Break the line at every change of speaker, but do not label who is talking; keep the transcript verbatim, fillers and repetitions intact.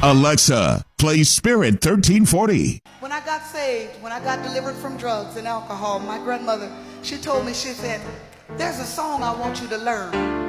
Alexa, play Spirit thirteen forty.
When I got saved, when I got delivered from drugs and alcohol, my grandmother, she told me, she said, there's a song I want you to learn.